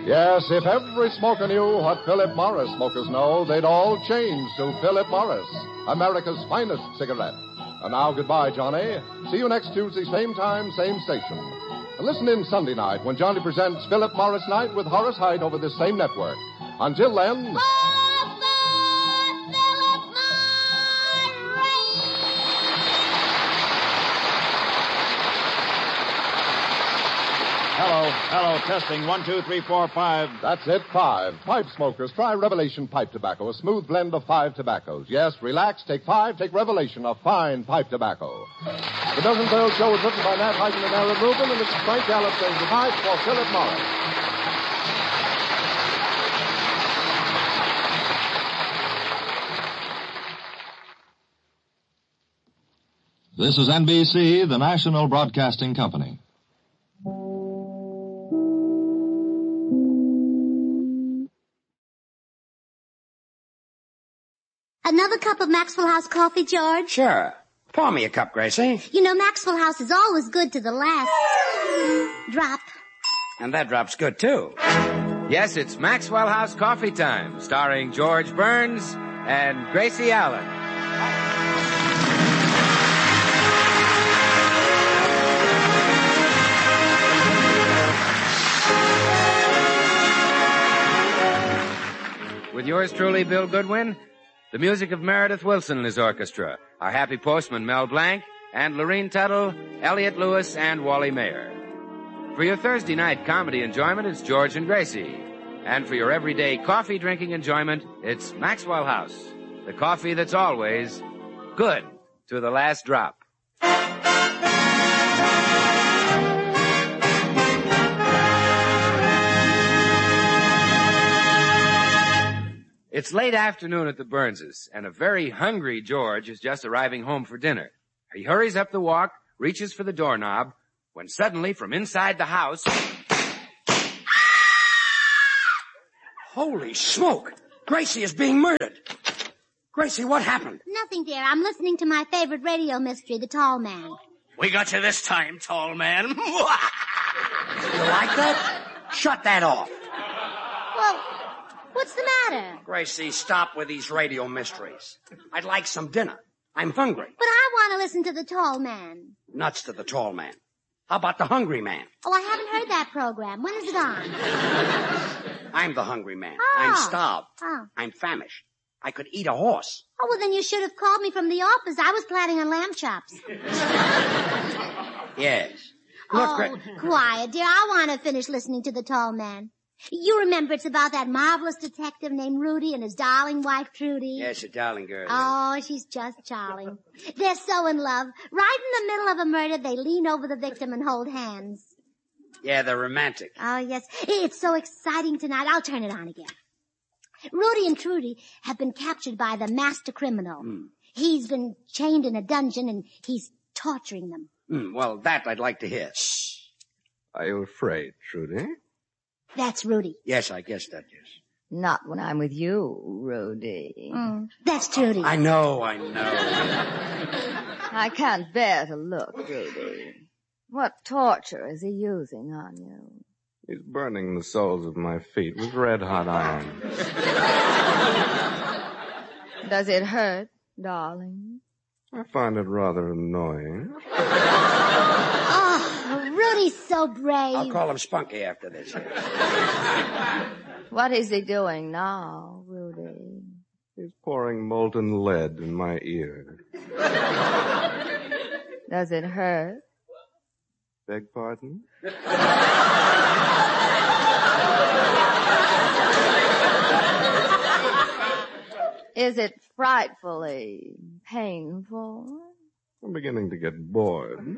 Yes, if every smoker knew what Philip Morris smokers know, they'd all change to Philip Morris, America's finest cigarette. And now, goodbye, Johnny. See you next Tuesday, same time, same station. And listen in Sunday night when Johnny presents Philip Morris Night with Horace Heidt over this same network. Until then... Hello, testing. 1, 2, 3, 4, 5. That's it, 5. Pipe smokers, try Revelation Pipe Tobacco, a smooth blend of 5 tobaccos. Yes, relax, take 5, take Revelation, a fine pipe tobacco. The Milton Berle Show was written by Nat Hiken and Aaron Rubin, and this is Frank Gallup saying goodbye for Philip Morris. This is NBC, the national broadcasting company. Another cup of Maxwell House coffee, George? Sure. Pour me a cup, Gracie. You know, Maxwell House is always good to the last drop. And that drop's good, too. Yes, it's Maxwell House Coffee Time, starring George Burns and Gracie Allen. With yours truly, Bill Goodwin, the music of Meredith Wilson and his orchestra, our happy postman, Mel Blanc, and Lorene Tuttle, Elliot Lewis, and Wally Mayer. For your Thursday night comedy enjoyment, it's George and Gracie. And for your everyday coffee drinking enjoyment, it's Maxwell House, the coffee that's always good to the last drop. It's late afternoon at the Burnses, and a very hungry George is just arriving home for dinner. He hurries up the walk, reaches for the doorknob, when suddenly from inside the house... Holy smoke! Gracie is being murdered. Gracie, what happened? Nothing, dear. I'm listening to my favorite radio mystery, The Tall Man. We got you this time, tall man. You like that? Shut that off. Well, what's the matter? Gracie, stop with these radio mysteries. I'd like some dinner. I'm hungry. But I want to listen to The Tall Man. Nuts to the tall man. How about the hungry man? Oh, I haven't heard that program. When is it on? I'm the hungry man. Oh. I'm starved. Oh. I'm famished. I could eat a horse. Oh, well, then you should have called me from the office. I was planning on lamb chops. Yes. Look, Quiet, dear. I want to finish listening to The Tall Man. You remember it's about that marvelous detective named Rudy and his darling wife, Trudy? Yes, a darling girl. Oh, she's just charming. They're so in love. Right in the middle of a murder, they lean over the victim and hold hands. Yeah, they're romantic. Oh, yes. It's so exciting tonight. I'll turn it on again. Rudy and Trudy have been captured by the master criminal. He's been chained in a dungeon, and he's torturing them. Well, that I'd like to hear. Shh. Are you afraid, Trudy? That's Rudy. Yes, I guess that is. Not when I'm with you, Rudy. That's Trudy. I know. I can't bear to look, Rudy. What torture is he using on you? He's burning the soles of my feet with red-hot iron. Does it hurt, darling? I find it rather annoying. Oh, Rudy's so brave. I'll call him Spunky after this. What is he doing now, Rudy? He's pouring molten lead in my ear. Does it hurt? Beg pardon? Is it frightfully painful? I'm beginning to get bored.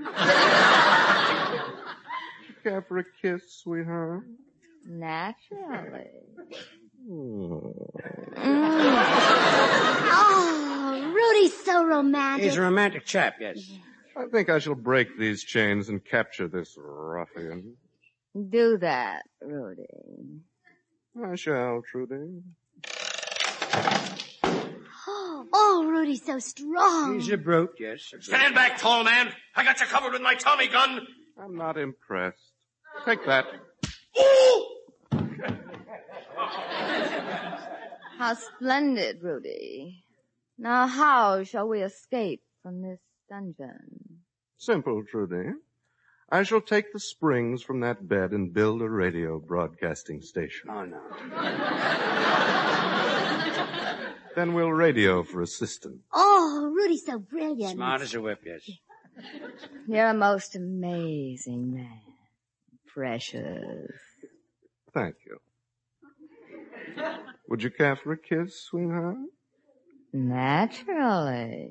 Care for a kiss, sweetheart? Naturally. Oh, Rudy's so romantic. He's a romantic chap, yes. I think I shall break these chains and capture this ruffian. Do that, Rudy. I shall, Trudy. Oh, Rudy's so strong. He's a brute, yes. Stand back, tall man. I got you covered with my Tommy gun. I'm not impressed. Take that. Ooh! How splendid, Rudy. Now how shall we escape from this dungeon? Simple, Trudy. I shall take the springs from that bed and build a radio broadcasting station. Oh, no. Then we'll radio for assistance. Oh, Rudy's so brilliant. Smart as a whip, yes. You're a most amazing man. Precious. Thank you. Would you care for a kiss, sweetheart? Naturally.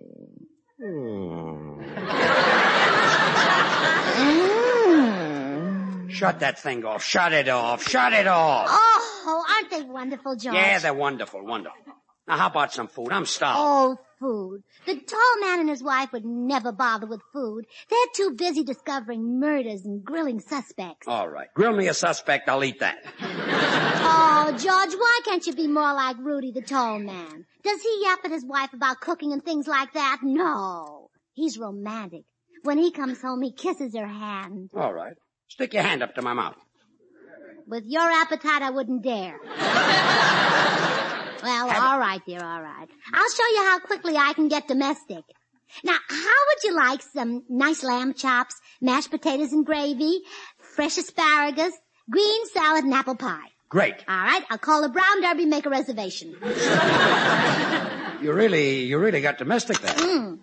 Shut that thing off. Shut it off. Shut it off. Oh, aren't they wonderful, George? Yeah, they're wonderful, wonderful. Now, how about some food? I'm starved. Oh, food. The tall man and his wife would never bother with food. They're too busy discovering murders and grilling suspects. All right. Grill me a suspect, I'll eat that. Oh, George, why can't you be more like Rudy, the tall man? Does he yap at his wife about cooking and things like that? No. He's romantic. When he comes home, he kisses her hand. All right. Stick your hand up to my mouth. With your appetite, I wouldn't dare. Well, all right, dear, all right. I'll show you how quickly I can get domestic. Now, how would you like some nice lamb chops, mashed potatoes and gravy, fresh asparagus, green salad, and apple pie? Great. All right, I'll call the Brown Derby, make a reservation. You really got domestic there. Mm.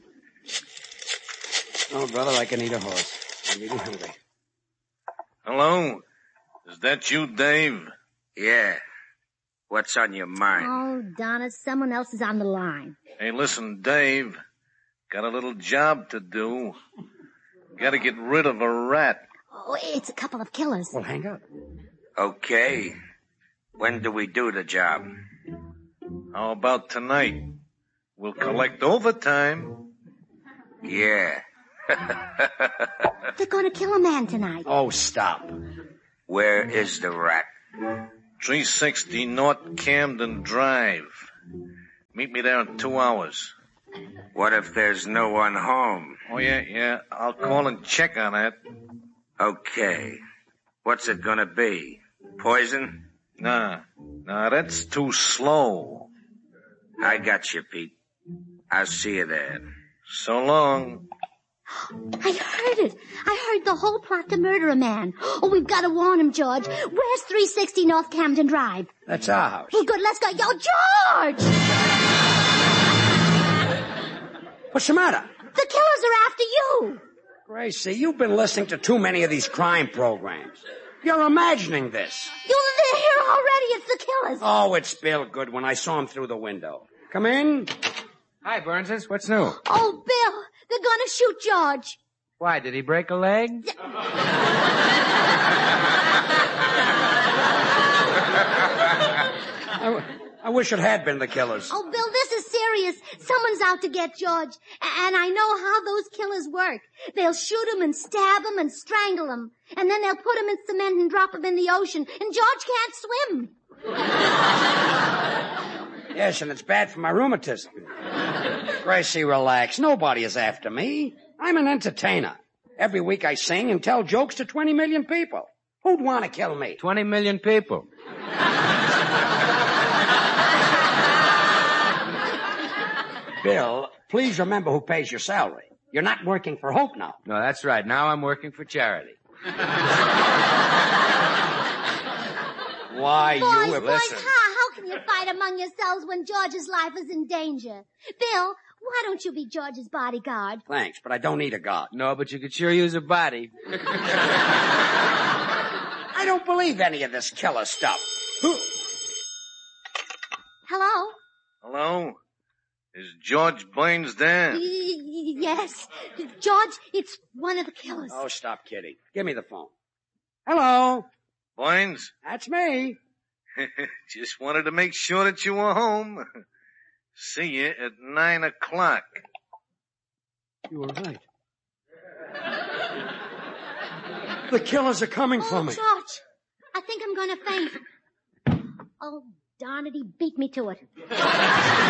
Oh, brother, I can eat a horse. I'm really hungry. Hello? Is that you, Dave? Yeah. What's on your mind? Oh, Donna, someone else is on the line. Hey, listen, Dave. Got a little job to do. Gotta get rid of a rat. Oh, it's a couple of killers. Well, hang up. Okay. When do we do the job? How about tonight? We'll collect overtime. Yeah. They're going to kill a man tonight. Oh, stop. Where is the rat? 360 North Camden Drive. Meet me there in 2 hours. What if there's no one home? Oh, yeah. I'll call and check on that. Okay. What's it gonna be? Poison? Nah, that's too slow. I got you, Pete. I'll see you there. So long. I heard it. I heard the whole plot to murder a man. Oh, we've got to warn him, George. Where's 360 North Camden Drive? That's our house. Well, good. Let's go. Yo, George! What's the matter? The killers are after you. Gracie, you've been listening to too many of these crime programs. You're imagining this. They're here already. It's the killers. Oh, it's Bill Goodwin. I saw him through the window. Come in. Hi, Burnses. What's new? Oh, Bill, they're going to shoot George. Why, did he break a leg? I wish it had been the killers. Oh, Bill, this is serious. Someone's out to get George. And I know how those killers work. They'll shoot him and stab him and strangle him. And then they'll put him in cement and drop him in the ocean. And George can't swim. Yes, and it's bad for my rheumatism. Gracie, relax. Nobody is after me. I'm an entertainer. Every week I sing and tell jokes to 20 million people. Who'd want to kill me? 20 million people. Bill, please remember who pays your salary. You're not working for Hope now. No, that's right. Now I'm working for charity. Why, Boys, you... boys, how can you fight among yourselves when George's life is in danger? Bill, why don't you be George's bodyguard? Thanks, but I don't need a guard. No, but you could sure use a body. I don't believe any of this killer stuff. Hello? Hello? Is George Blaines there? Yes. George, it's one of the killers. Oh, stop kidding. Give me the phone. Hello? Blaines? That's me. Just wanted to make sure that you were home. See you at 9 o'clock. You were right. The killers are coming for me. George, I think I'm going to faint. Oh, darn it, he beat me to it.